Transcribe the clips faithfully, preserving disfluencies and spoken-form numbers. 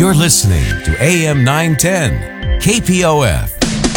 You're listening to A M nine ten, K P O F.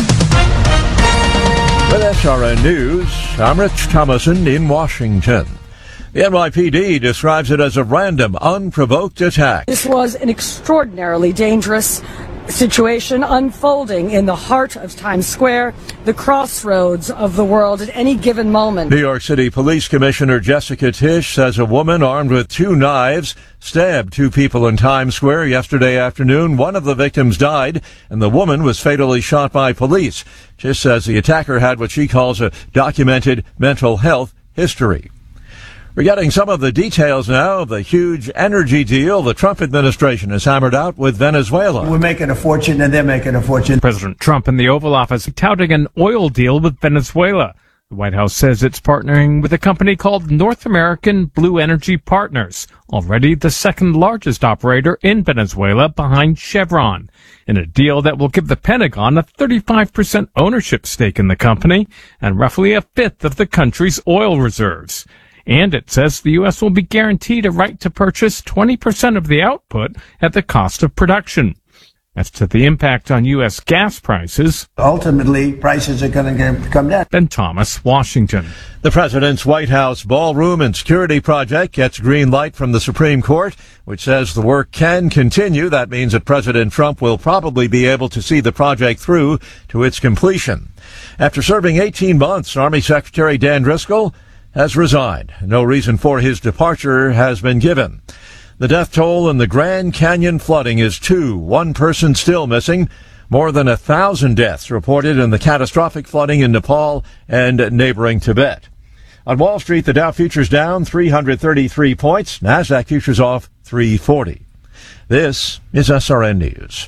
With S R N News, I'm Rich Thomason in Washington. The N Y P D describes it as a random, unprovoked attack. This was an extraordinarily dangerous situation unfolding in the heart of Times Square, the crossroads of the world at any given moment. New York City Police Commissioner Jessica Tisch says a woman armed with two knives stabbed two people in Times Square yesterday afternoon. One of the victims died, and the woman was fatally shot by police. Tisch says the attacker had what she calls a documented mental health history. We're getting some of the details now of the huge energy deal the Trump administration has hammered out with Venezuela. We're making a fortune and they're making a fortune. President Trump in the Oval Office touting an oil deal with Venezuela. The White House says it's partnering with a company called North American Blue Energy Partners, already the second largest operator in Venezuela behind Chevron, in a deal that will give the Pentagon a thirty-five percent ownership stake in the company and roughly a fifth of the country's oil reserves. And it says the U S will be guaranteed a right to purchase twenty percent of the output at the cost of production. As to the impact on U S gas prices, ultimately, prices are going to come down. Ben Thomas, Washington. The president's White House ballroom and security project gets green light from the Supreme Court, which says the work can continue. That means that President Trump will probably be able to see the project through to its completion. After serving eighteen months, Army Secretary Dan Driscoll has resigned. No reason for his departure has been given. The death toll in the Grand Canyon flooding is two. One person still missing. More than a thousand deaths reported in the catastrophic flooding in Nepal and neighboring Tibet. On Wall Street, the Dow futures down three hundred thirty-three points. NASDAQ futures off three forty. This is S R N News.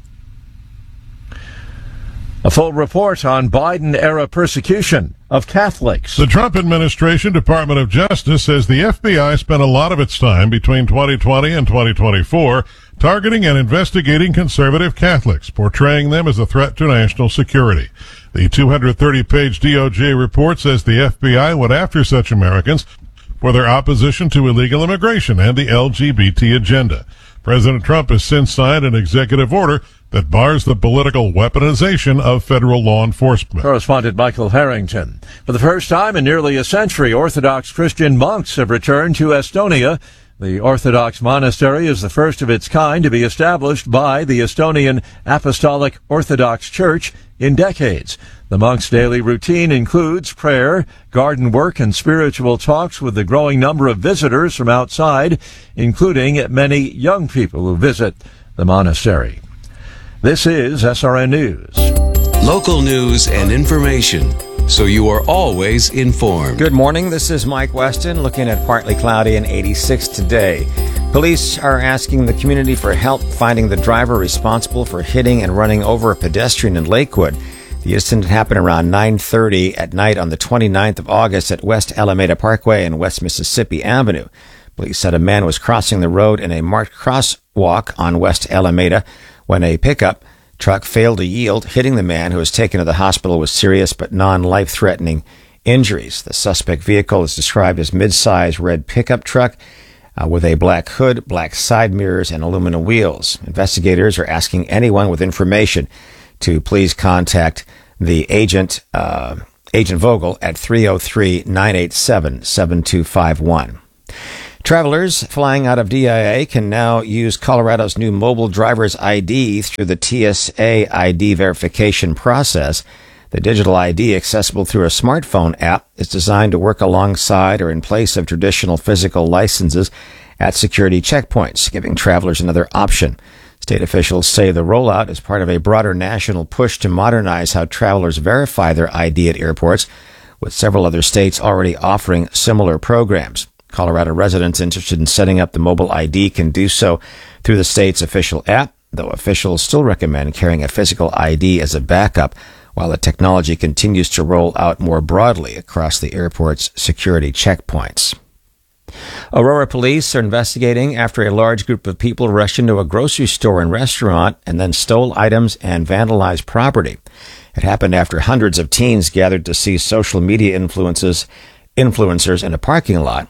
A full report on Biden-era persecution of Catholics. The Trump administration Department of Justice says the F B I spent a lot of its time between twenty twenty and twenty twenty-four targeting and investigating conservative Catholics, portraying them as a threat to national security. The two hundred thirty page D O J report says the F B I went after such Americans for their opposition to illegal immigration and the L G B T agenda. President Trump has since signed an executive order that bars the political weaponization of federal law enforcement. Correspondent Michael Harrington. For the first time in nearly a century, Orthodox Christian monks have returned to Estonia. The Orthodox monastery is the first of its kind to be established by the Estonian Apostolic Orthodox Church in decades. The monks' daily routine includes prayer, garden work, and spiritual talks with the growing number of visitors from outside, including many young people who visit the monastery. This is S R N News. Local news and information, so you are always informed. Good morning. This is Mike Weston looking at partly cloudy and eighty-six today. Police are asking the community for help finding the driver responsible for hitting and running over a pedestrian in Lakewood. The incident happened around nine thirty at night on the twenty-ninth of August at West Alameda Parkway and West Mississippi Avenue. Police said a man was crossing the road in a marked crosswalk on West Alameda when a pickup truck failed to yield, hitting the man, who was taken to the hospital with serious but non-life-threatening injuries. The suspect vehicle is described as mid-size red pickup truck uh, with a black hood, black side mirrors, and aluminum wheels. Investigators are asking anyone with information to please contact the agent, uh, Agent Vogel, at three oh three, nine eight seven, seven two five one. Travelers flying out of D I A can now use Colorado's new mobile driver's I D through the T S A I D verification process. The digital I D, accessible through a smartphone app, is designed to work alongside or in place of traditional physical licenses at security checkpoints, giving travelers another option. State officials say the rollout is part of a broader national push to modernize how travelers verify their I D at airports, with several other states already offering similar programs. Colorado residents interested in setting up the mobile I D can do so through the state's official app, though officials still recommend carrying a physical I D as a backup while the technology continues to roll out more broadly across the airport's security checkpoints. Aurora police are investigating after a large group of people rushed into a grocery store and restaurant and then stole items and vandalized property. It happened after hundreds of teens gathered to see social media influences, influencers in a parking lot.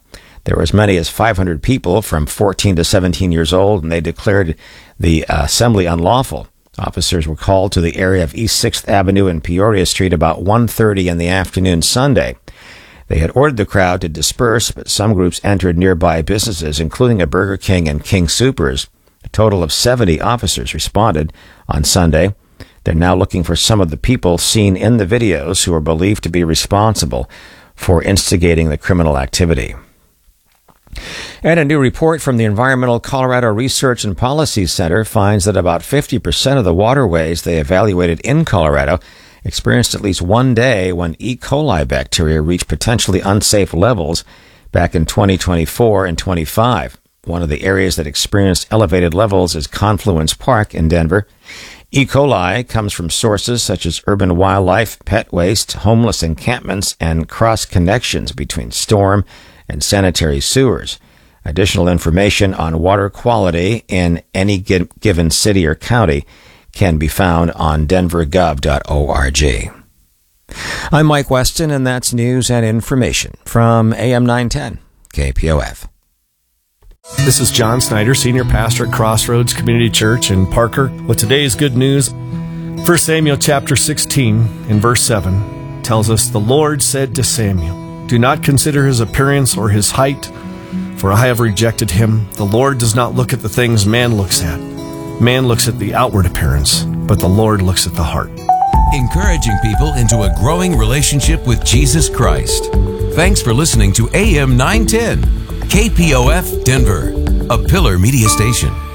There were as many as five hundred people from fourteen to seventeen years old, and they declared the uh, assembly unlawful. Officers were called to the area of East sixth Avenue and Peoria Street about one thirty in the afternoon Sunday. They had ordered the crowd to disperse, but some groups entered nearby businesses, including a Burger King and King Soopers. A total of seventy officers responded on Sunday. They're now looking for some of the people seen in the videos who are believed to be responsible for instigating the criminal activity. And a new report from the Environmental Colorado Research and Policy Center finds that about fifty percent of the waterways they evaluated in Colorado experienced at least one day when E. coli bacteria reached potentially unsafe levels back in twenty twenty-four and twenty-five. One of the areas that experienced elevated levels is Confluence Park in Denver. E. coli comes from sources such as urban wildlife, pet waste, homeless encampments, and cross connections between storm and sanitary sewers. Additional information on water quality in any given city or county can be found on denver gov dot org. I'm Mike Weston, and that's news and information from A M nine ten K P O F. This is John Snyder, Senior Pastor at Crossroads Community Church in Parker, with today's good news. First Samuel chapter sixteen, in verse seven, tells us, "The Lord said to Samuel, do not consider his appearance or his height, for I have rejected him. The Lord does not look at the things man looks at. Man looks at the outward appearance, but the Lord looks at the heart." Encouraging people into a growing relationship with Jesus Christ. Thanks for listening to A M nine ten, K P O F Denver, a Pillar Media station.